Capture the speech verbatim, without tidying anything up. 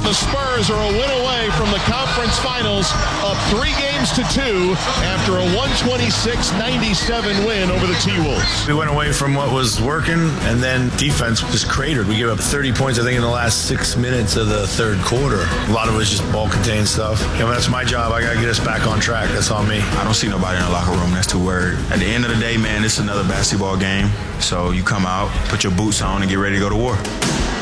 The Spurs are a win away from the conference finals, up three games to two after a one twenty-six ninety-seven win over the T-Wolves. We went away from what was working, and then defense just cratered. We gave up thirty points, I think, in the last six minutes of the third quarter. A lot of it was just ball-contained stuff. You know, that's my job. I got to get us back on track. That's on me. I don't see nobody in the locker room that's too worried. At the end of the day, man, it's another basketball game. So you come out, put your boots on, and get ready to go to war.